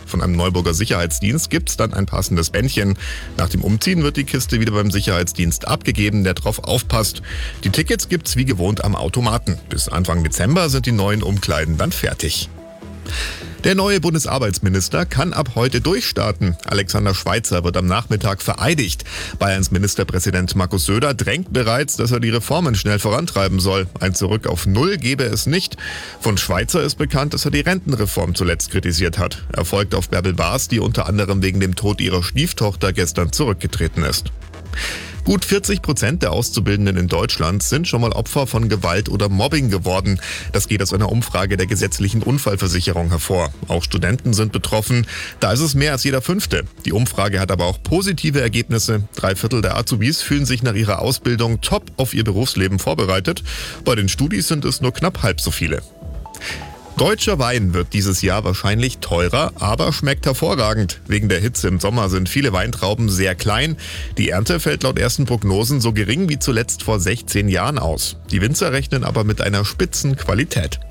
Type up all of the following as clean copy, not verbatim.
Von einem Neuburger Sicherheitsdienst gibt's dann ein passendes Bändchen. Nach dem Umziehen wird die Kiste wieder beim Sicherheitsdienst abgegeben, der drauf aufpasst. Die Tickets gibt's wie gewohnt am Automaten. Bis Anfang Dezember sind die neuen Umkleiden dann fertig. Der neue Bundesarbeitsminister kann ab heute durchstarten. Alexander Schweitzer wird am Nachmittag vereidigt. Bayerns Ministerpräsident Markus Söder drängt bereits, dass er die Reformen schnell vorantreiben soll. Ein Zurück auf Null gebe es nicht. Von Schweitzer ist bekannt, dass er die Rentenreform zuletzt kritisiert hat. Er folgt auf Bärbel Baas, die unter anderem wegen dem Tod ihrer Stieftochter gestern zurückgetreten ist. Gut 40% der Auszubildenden in Deutschland sind schon mal Opfer von Gewalt oder Mobbing geworden. Das geht aus einer Umfrage der gesetzlichen Unfallversicherung hervor. Auch Studenten sind betroffen. Da ist es mehr als jeder Fünfte. Die Umfrage hat aber auch positive Ergebnisse. 3/4 der Azubis fühlen sich nach ihrer Ausbildung top auf ihr Berufsleben vorbereitet. Bei den Studis sind es nur knapp halb so viele. Deutscher Wein wird dieses Jahr wahrscheinlich teurer, aber schmeckt hervorragend. Wegen der Hitze im Sommer sind viele Weintrauben sehr klein. Die Ernte fällt laut ersten Prognosen so gering wie zuletzt vor 16 Jahren aus. Die Winzer rechnen aber mit einer Spitzenqualität.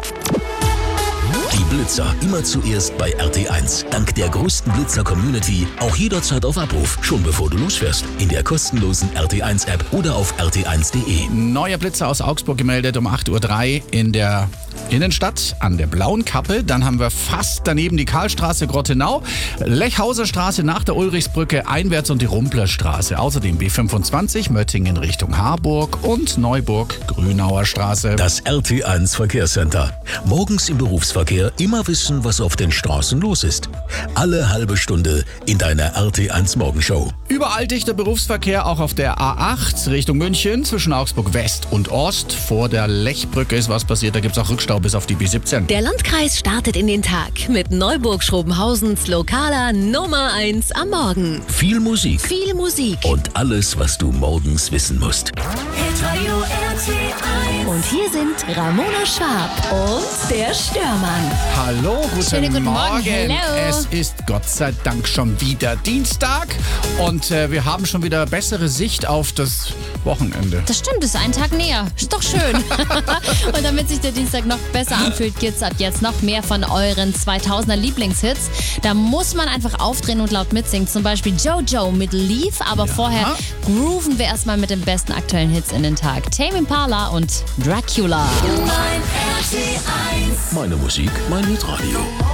Die Blitzer immer zuerst bei RT1. Dank der größten Blitzer-Community auch jederzeit auf Abruf. Schon bevor du losfährst. In der kostenlosen RT1-App oder auf rt1.de. Neuer Blitzer aus Augsburg gemeldet um 8:03 Uhr in der Innenstadt an der Blauen Kappe. Dann haben wir fast daneben die Karlstraße Grottenau, Lechhauser Straße nach der Ulrichsbrücke einwärts und die Rumplerstraße. Außerdem B25 Möttingen Richtung Harburg und Neuburg Grünauer Straße. Das RT1 Verkehrscenter. Morgens im Berufsverkehr immer wissen, was auf den Straßen los ist. Alle halbe Stunde in deiner RT1 Morgenshow. Überall dichter Berufsverkehr, auch auf der A8 Richtung München zwischen Augsburg West und Ost. Vor der Lechbrücke ist was passiert, da gibt es auch Rückstau bis auf die B17. Der Landkreis startet in den Tag mit Neuburg-Schrobenhausens lokaler Nummer 1 am Morgen. Viel Musik. Viel Musik. Und alles, was du morgens wissen musst. Hitradio RT1. Und hier sind Ramona Schwab und der Störmann. Hallo, Schönen guten Morgen. Hello. Es ist Gott sei Dank schon wieder Dienstag und wir haben schon wieder bessere Sicht auf das Wochenende. Das stimmt, ist ein Tag näher. Ist doch schön. Und damit sich der Dienstag noch besser anfühlt, gibt's ab jetzt noch mehr von euren 2000er Lieblingshits. Da muss man einfach aufdrehen und laut mitsingen. Zum Beispiel Jojo mit Leave. Aber vorher grooven wir erstmal mit den besten aktuellen Hits in den Tag. Tame Impala und Dracula. Meine Musik, mein Hitradio.